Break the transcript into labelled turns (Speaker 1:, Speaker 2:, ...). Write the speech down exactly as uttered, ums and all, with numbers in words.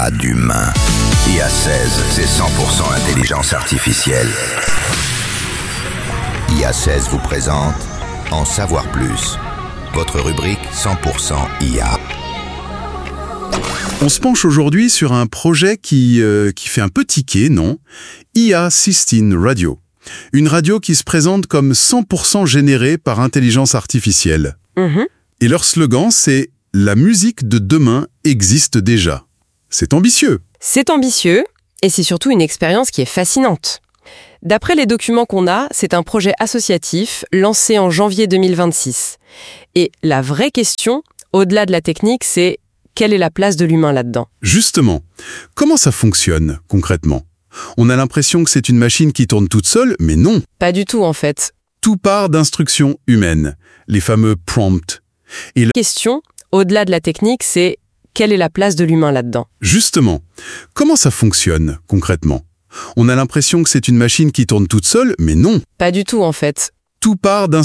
Speaker 1: A d'humain. I A seize, c'est cent pour cent intelligence artificielle. I A seize vous présente En savoir plus, votre rubrique cent pour cent I A.
Speaker 2: On se penche aujourd'hui sur un projet qui, euh, qui fait un peu tiquer, non ? I A seize Radio. Une radio qui se présente comme cent pour cent générée par intelligence artificielle.
Speaker 3: Mmh.
Speaker 2: Et leur slogan, c'est « La musique de demain existe déjà ». C'est ambitieux.
Speaker 3: C'est ambitieux, et c'est surtout une expérience qui est fascinante. D'après les documents qu'on a, c'est un projet associatif lancé en janvier deux mille vingt-six. Et la vraie question, au-delà de la technique, c'est quelle est la place de l'humain là-dedans ?
Speaker 2: Justement, comment ça fonctionne concrètement ? On a l'impression que c'est une machine qui tourne toute seule, mais non.
Speaker 3: Pas du tout en fait.
Speaker 2: Tout part d'instructions humaines, les fameux prompts. Et la
Speaker 3: question, au-delà de la technique, c'est quelle est la place de l'humain là-dedans ?
Speaker 2: Justement, comment ça fonctionne concrètement ? On a l'impression que c'est une machine qui tourne toute seule, mais non.
Speaker 3: Pas du tout en fait.
Speaker 2: Tout part d'un